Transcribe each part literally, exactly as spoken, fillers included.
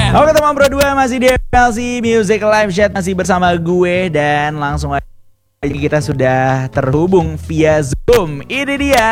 Oke teman berdua, masih di M L C Music Live Chat, masih bersama gue. Dan langsung aja kita sudah terhubung via Zoom. Ini dia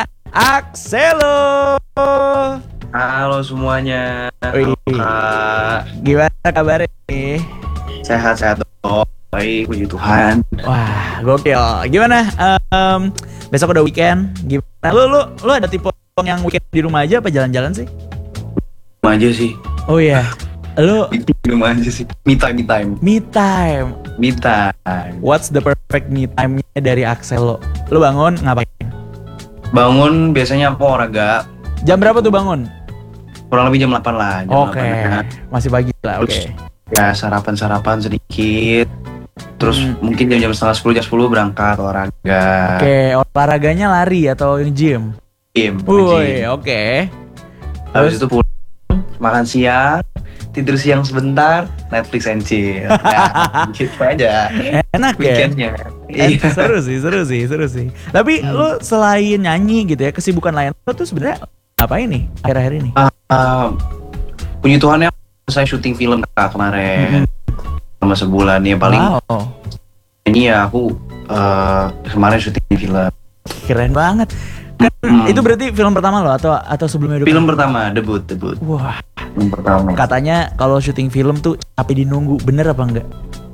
Axelo. Halo semuanya. Wih. Kak. Gimana kabarnya nih? Sehat-sehat dong. Baik, puji Tuhan. Wah, gokil. Gimana? Um, besok udah weekend. Gimana? Lu lu lu ada tipe yang weekend di rumah aja apa jalan-jalan sih? Rumah aja sih. Oh iya. Lu Di rumah aja sih. Me time, me time. me time. Me time. What's the perfect me time-nya dari Axelo? Lu bangun ngapain? Bangun biasanya aku olahraga. Jam berapa tuh bangun? Kurang lebih jam delapan lah. Jam Oke, delapan. masih pagi lah. Oke. Terus ya sarapan-sarapan sedikit. Terus Hmm. mungkin jam-jam setengah sepuluh, jam sepuluh berangkat olahraga. Oke, olahraganya lari atau gym? Gym. Woi, gym. oke. Habis itu pulang, makan siang, tidur siang sebentar, Netflix and chill. Ya, gitu aja. Enak ya? Weekendnya. Eh, Iya. seru sih, seru sih, seru sih. Tapi Hmm. lu selain nyanyi gitu ya, kesibukan lain lu tuh sebenarnya apa ini akhir-akhir ini? Uh, puji Tuhan ya, saya syuting film Kak, kemarin sama sebulan ya paling. Wow, Ini ya aku uh, kemarin syuting film. keren banget. Kan Hmm. itu berarti film pertama lo atau atau sebelumnya udah? Film pertama, debut, debut. Wah, Film pertama. katanya kalau syuting film tuh capek dinunggu, bener apa enggak?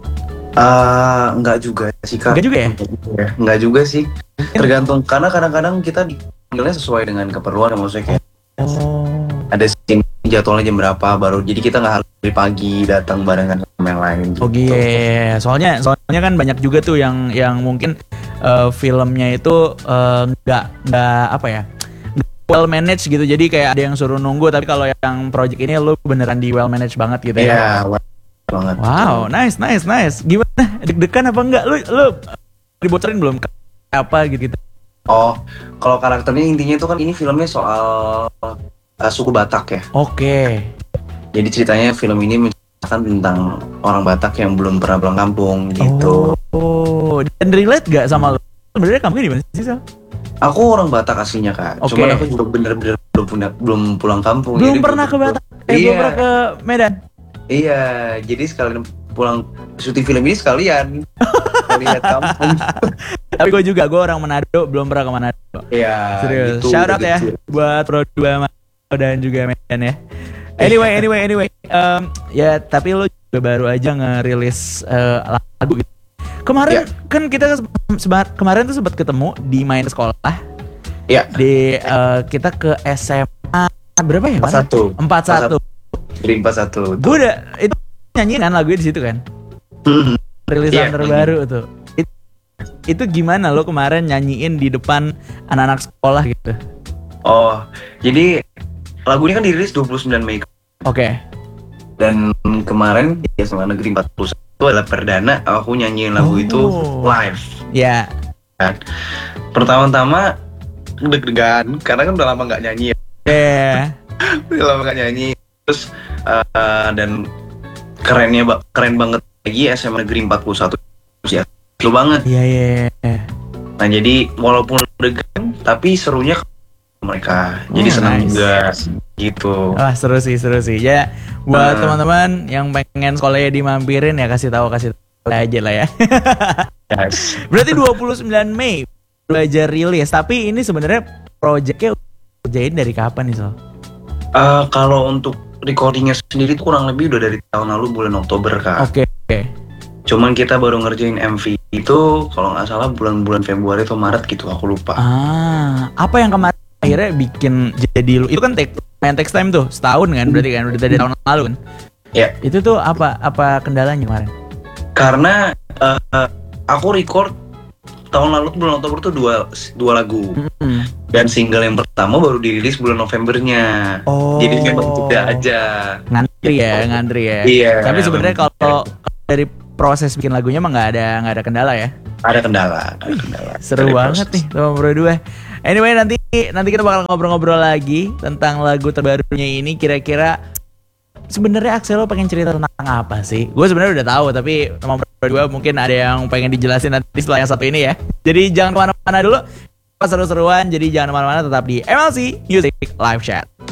Uh, enggak juga sih Kak. Enggak juga ya? Enggak juga sih. Tergantung karena kadang-kadang kita dipanggilnya sesuai dengan keperluan, maksudnya kayak Oh. ada scene jadwalnya jam berapa baru, jadi kita nggak harus dari pagi datang barengan sama yang lain gitu. Oh iya, soalnya soalnya kan banyak juga tuh yang yang mungkin eh, filmnya itu eh, nggak nggak apa ya, nggak well managed gitu. Jadi kayak ada yang suruh nunggu, tapi kalau yang project ini lu beneran di well managed banget gitu ya. Iya, wah, banget. Wow, nice, nice, nice. Gimana? Deg-degan apa enggak? Lu lu dibocorin belum apa gitu? Oh, kalau karakternya intinya itu kan ini filmnya soal uh, suku Batak ya. Oke. Jadi ceritanya film ini menceritakan tentang orang Batak yang belum pernah pulang kampung gitu. Oh, dan relate gak sama lu? Sebenarnya kamu di mana sih, Sal? Aku orang Batak aslinya Kak. Oke. Cuman aku juga bener-bener belum punya, belum pulang kampung. Belum Jadi pernah ke belum- Batak, eh, belum Iya. pernah ke Medan. Iya, jadi sekalian pulang syuting film ini sekalian lihat kampung. Tapi gue juga, gue orang Manado, belum pernah ke Manado. Iya. Serius, gitu, shout out ya gitu. buat Pro dua dan juga Medan ya. Anyway, anyway, anyway, um, ya tapi lo juga baru aja ngerilis uh, lagu gitu. Kemarin Ya. kan kita sempat kemarin tuh sempat ketemu di main sekolah. Iya. Di uh, kita ke S M A berapa ya? Empat satu. Empat satu. Jadi empat satu. Gue udah itu nyanyiin kan lagunya di situ kan. Rilisan Iya, terbaru tuh. It- itu gimana lo kemarin nyanyiin di depan anak-anak sekolah gitu? Oh, jadi lagu ini kan dirilis dua puluh sembilan Mei Oke. dan kemarin ya sama Negeri empat puluh satu adalah perdana aku nyanyiin lagu Oh. itu live. Ya. Pertama-tama deg-degan karena kan udah lama nggak nyanyi ya. Yeah. Udah lama nggak nyanyi. Terus uh, dan kerennya ba- keren banget lagi S M A Negeri empat puluh satu ya. Seru banget. Iya, iya. Nah, jadi walaupun deg-degan tapi serunya ke mereka. Jadi Oh, senang nice. juga gitu. Wah, seru sih, seru sih. Ya, buat Hmm. teman-teman yang pengen sekolahnya dimampirin ya kasih tahu kasih tahu aja lah ya. Yes. Berarti dua puluh sembilan Mei belajar rilis, tapi ini sebenarnya projectnya kerjain dari kapan nih, Sol? Uh, kalau untuk recordingnya sendiri tuh kurang lebih udah dari tahun lalu bulan Oktober Kak. Oke, oke. Cuman kita baru ngerjain M V itu kalau nggak salah bulan-bulan Februari atau Maret gitu, aku lupa. Ah, apa yang kemarin akhirnya bikin jadi lu? Itu kan take main text time tuh setahun kan, berarti kan udah dari tahun lalu kan? Ya. Itu tuh apa apa kendalanya kemarin? Karena uh, uh, aku record tahun lalu tuh bulan Oktober tuh dua dua lagu Hmm. dan single yang pertama baru dirilis bulan Novembernya. Oh. Jadi memang tidak aja. Ngantri ya, ngantri ya. Iya. Tapi sebenarnya kalau dari proses bikin lagunya mah nggak ada nggak ada kendala ya. Ada kendala, ada kendala. Seru Dari banget proses. nih teman berdua. Anyway, nanti nanti kita bakal ngobrol-ngobrol lagi tentang lagu terbarunya ini. Kira-kira sebenarnya Axelo pengen cerita tentang apa sih? Gue sebenarnya udah tahu, tapi teman berdua mungkin ada yang pengen dijelasin nanti setelah yang satu ini ya. Jadi jangan kemana-mana dulu. Seru-seruan, jadi jangan kemana-mana, tetap di M L C Music Live Chat.